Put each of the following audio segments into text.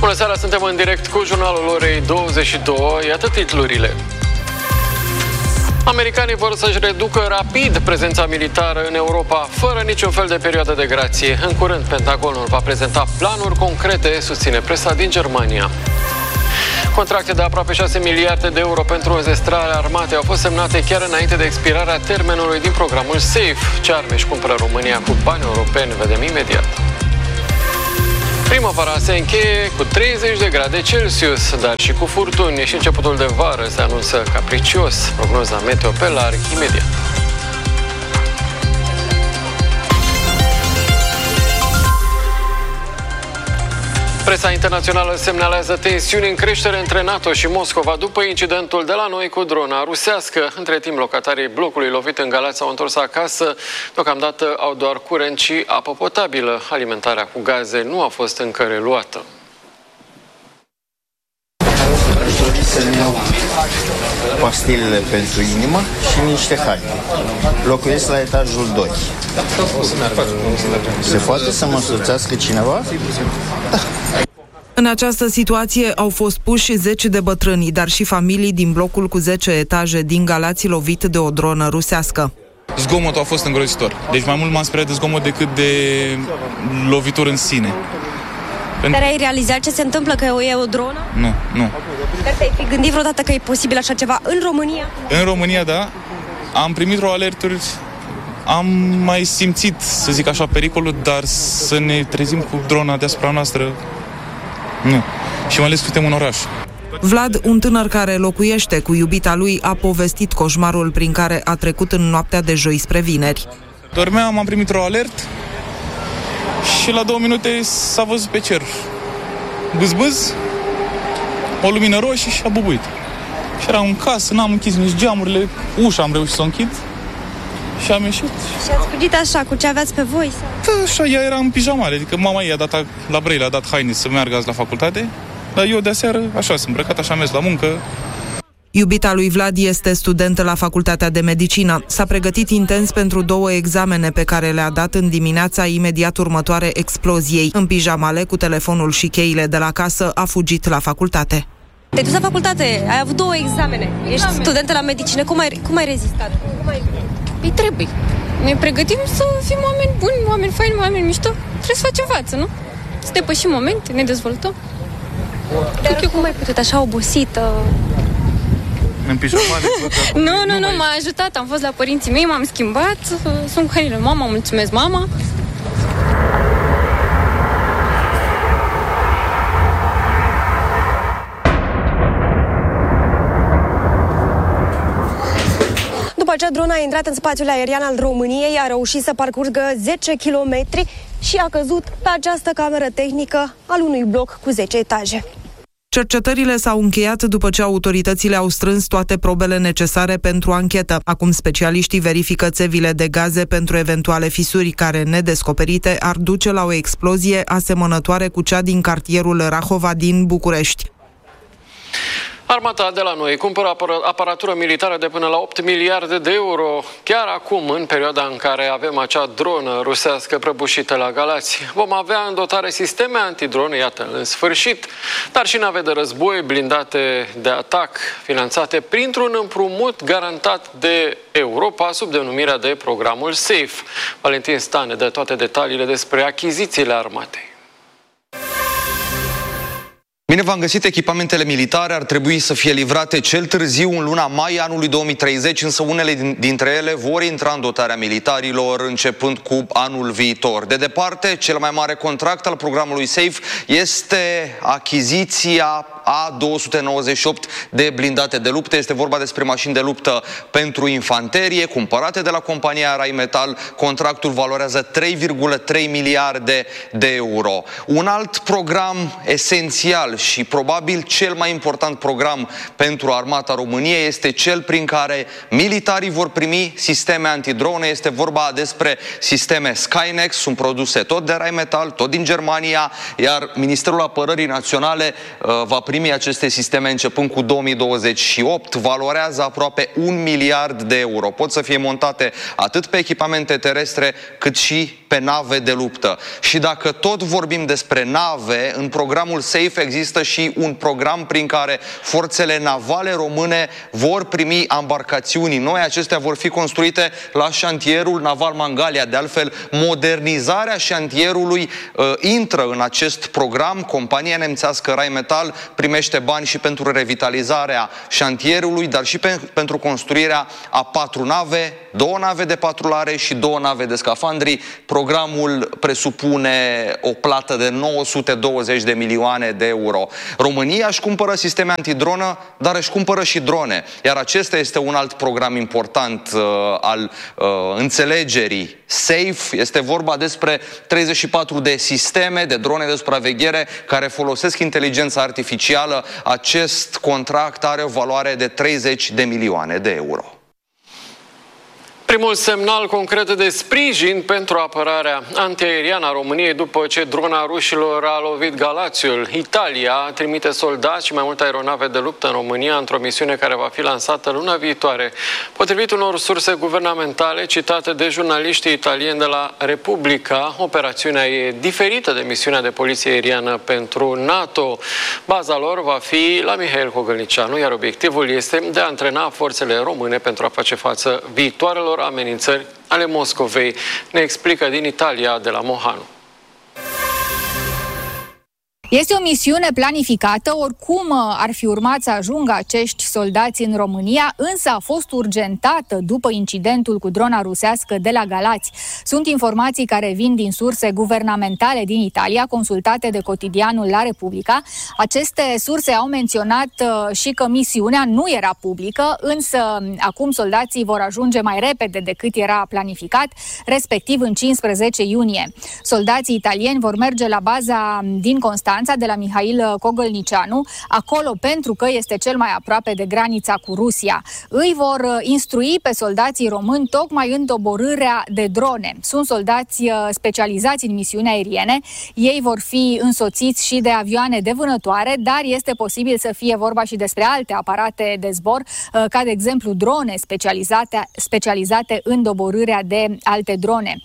Bună seara, suntem în direct cu jurnalul orei 22. Iată titlurile. Americanii vor să-și reducă rapid prezența militară în Europa, fără niciun fel de perioadă de grație. În curând, Pentagonul va prezenta planuri concrete, susține presa din Germania. Contracte de aproape 6 miliarde de euro pentru înzestrarea armatei au fost semnate chiar înainte de expirarea termenului din programul SAFE. Ce arme își cumpără România cu bani europeni? Vedem imediat. Primăvara se încheie cu 30 de grade Celsius, dar și cu furtuni, și începutul de vară se anunță capricios. Prognoza meteo pe larg imediat. Presa internațională semnalează tensiuni în creștere între NATO și Moscova după incidentul de la noi cu drona rusească. Între timp, locatarii blocului lovit în Galați s-au întors acasă. Deocamdată au doar curent și apă potabilă. Alimentarea cu gaze nu a fost încă reluată. Pastilele pentru inimă și niște haine. Locuiesc la etajul 2. Se poate să mă însoțească cineva? Da. În această situație au fost puși 10 de bătrâni, dar și familii din blocul cu 10 etaje din Galați lovit de o dronă rusească. Zgomotul a fost îngrozitor. Deci mai mult m-am speriat de zgomot decât de lovitură în sine. Dar ai realizat ce se întâmplă, că e o dronă? Nu. Dar te-ai fi gândit vreodată că e posibil așa ceva în România? În România, da. Am primit vreo alerturi, am mai simțit, să zic așa, pericolul, dar să ne trezim cu drona deasupra noastră, nu. Și mai ales că suntem în oraș. Vlad, un tânăr care locuiește cu iubita lui, a povestit coșmarul prin care a trecut în noaptea de joi spre vineri. Dormeam, am primit o alert și la 2 minute s-a văzut pe cer bâz, o lumină roșie și a bubuit. Și eram în casă, n-am închis nici geamurile, ușa am reușit să o închid și am ieșit. Și ați fugit așa, cu ce aveați pe voi? Sau? Da, așa, ea era în pijamale, adică mama ei a dat la Brăila, a dat haine să meargă azi la facultate, dar eu de-aseară, așa, sunt îmbrăcat, așa am mers la muncă. Iubita lui Vlad este studentă la Facultatea de Medicină. S-a pregătit intens pentru 2 examene pe care le-a dat în dimineața imediat următoare exploziei. În pijamale, cu telefonul și cheile de la casă, a fugit la facultate. Te-ai dus la facultate, ai avut 2 examene, ești studentă la medicină, cum ai rezistat? Păi trebuie. Ne pregătim să fim oameni buni, oameni faini, oameni mișto. Trebuie să facem față, nu? Să depășim momente, ne dezvoltăm. Dar cum ai putut așa obosită? În pijamale? Nu, m-a ajutat, am fost la părinții mei, m-am schimbat, sunt cu hainele mama, mulțumesc mama. După aceea, drona a intrat în spațiul aerian al României, a reușit să parcurgă 10 km și a căzut pe această cameră tehnică al unui bloc cu 10 etaje. Cercetările s-au încheiat după ce autoritățile au strâns toate probele necesare pentru anchetă. Acum specialiștii verifică țevile de gaze pentru eventuale fisuri care, nedescoperite, ar duce la o explozie asemănătoare cu cea din cartierul Rahova din București. Armata de la noi cumpără aparatură militară de până la 8 miliarde de euro, chiar acum, în perioada în care avem acea dronă rusească prăbușită la Galați. Vom avea în dotare sisteme antidrone, iată, în sfârșit, dar și nave de război blindate de atac, finanțate printr-un împrumut garantat de Europa sub denumirea de programul SAFE. Valentin Stan ne dă toate detaliile despre achizițiile armatei. Bine v-am găsit, echipamentele militare ar trebui să fie livrate cel târziu în luna mai anului 2030, însă unele dintre ele vor intra în dotarea militarilor începând cu anul viitor. De departe, cel mai mare contract al programului SAFE este achiziția A298 de blindate de luptă. Este vorba despre mașini de luptă pentru infanterie, cumpărate de la compania Rheinmetall. Contractul valorează 3,3 miliarde de euro. Un alt program esențial și probabil cel mai important program pentru armata României este cel prin care militarii vor primi sisteme antidrone. Este vorba despre sisteme Skynex, sunt produse tot de Rheinmetall, tot din Germania, iar Ministerul Apărării Naționale va primi aceste sisteme începând cu 2028, valorează aproape 1 miliard de euro. Pot să fie montate atât pe echipamente terestre cât și pe pe nave de luptă. Și dacă tot vorbim despre nave, în programul SAFE există și un program prin care forțele navale române vor primi ambarcațiuni noi. Acestea vor fi construite la șantierul naval Mangalia. De altfel, modernizarea șantierului intră în acest program. Compania nemțească Rheinmetall primește bani și pentru revitalizarea șantierului, dar și pentru construirea a 4 nave, 2 nave de patrulare și 2 nave de scafandri. Programul presupune o plată de 920 de milioane de euro. România își cumpără sisteme antidronă, dar își cumpără și drone. Iar acesta este un alt program important al înțelegerii SAFE. Este vorba despre 34 de sisteme de drone de supraveghere care folosesc inteligența artificială. Acest contract are o valoare de 30 de milioane de euro. Primul semnal concret de sprijin pentru apărarea antiaeriană a României după ce drona rușilor a lovit Galațiul. Italia trimite soldați și mai multe aeronave de luptă în România într-o misiune care va fi lansată luna viitoare. Potrivit unor surse guvernamentale citate de jurnaliștii italieni de la Republica, operațiunea e diferită de misiunea de poliție aeriană pentru NATO. Baza lor va fi la Mihail Cogălnicianu, iar obiectivul este de a antrena forțele române pentru a face față viitoarelor amenințări ale Moscovei. Ne explică din Italia de la Mohanu. Este o misiune planificată, oricum ar fi urmat să ajungă acești soldați în România, însă a fost urgentată după incidentul cu drona rusească de la Galați. Sunt informații care vin din surse guvernamentale din Italia, consultate de cotidianul La Republica. Aceste surse au menționat și că misiunea nu era publică, însă acum soldații vor ajunge mai repede decât era planificat, respectiv în 15 iunie. Soldații italieni vor merge la baza din Constanța, de la Mihail Cogălnicianu, acolo pentru că este cel mai aproape de granița cu Rusia. Îi vor instrui pe soldații români tocmai în doborârea de drone. Sunt soldați specializați în misiuni aeriene, ei vor fi însoțiți și de avioane de vânătoare, dar este posibil să fie vorba și despre alte aparate de zbor, ca de exemplu drone specializate în doborârea de alte drone.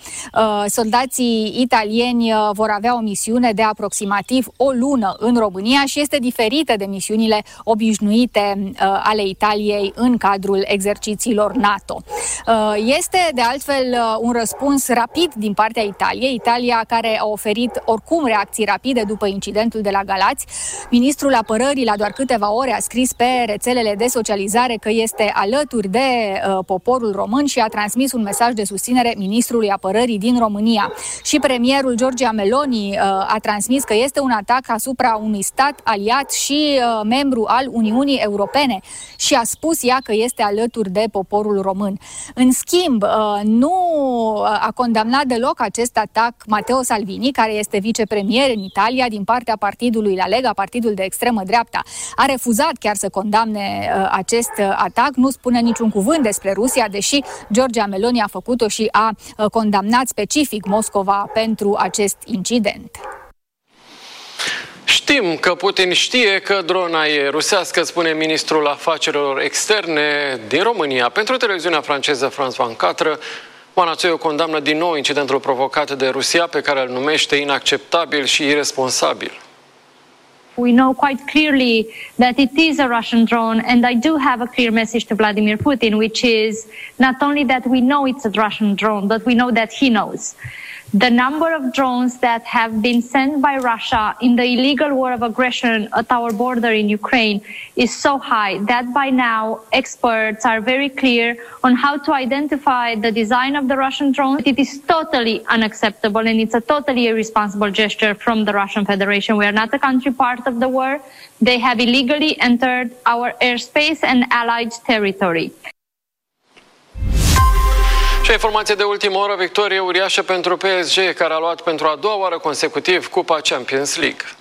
Soldații italieni vor avea o misiune de aproximativ o lună în România și este diferită de misiunile obișnuite ale Italiei în cadrul exercițiilor NATO. Este de altfel un răspuns rapid din partea Italiei, Italia care a oferit oricum reacții rapide după incidentul de la Galați. Ministrul Apărării la doar câteva ore a scris pe rețelele de socializare că este alături de poporul român și a transmis un mesaj de susținere ministrului Apărării din România. Și premierul Giorgia Meloni a transmis că este un atac asupra unui stat aliat și membru al Uniunii Europene și a spus ea că este alături de poporul român. În schimb, nu a condamnat deloc acest atac Matteo Salvini, care este vicepremier în Italia din partea partidului La Lega, partidul de extremă dreapta. A refuzat chiar să condamne acest atac, nu spune niciun cuvânt despre Rusia, deși Giorgia Meloni a făcut-o și a condamnat specific Moscova pentru acest incident. Știm că Putin știe că drona e rusească, spune ministrul afacerilor externe din România. Pentru televiziunea franceză France 24, Oana Țoiu condamnă din nou incidentul provocat de Rusia, pe care îl numește inacceptabil și irresponsabil. We know quite clearly that it is a Russian drone, and I do have a clear message to Vladimir Putin, which is not only that we know it's a Russian drone, but we know that he knows. The number of drones that have been sent by Russia in the illegal war of aggression at our border in Ukraine is so high that by now experts are very clear on how to identify the design of the Russian drone. It is totally unacceptable and it's a totally irresponsible gesture from the Russian Federation. We are not a country part of the war. They have illegally entered our airspace and allied territory. Și informație de ultimă oră, victorie uriașă pentru PSG, care a luat pentru a doua oară consecutiv Cupa Champions League.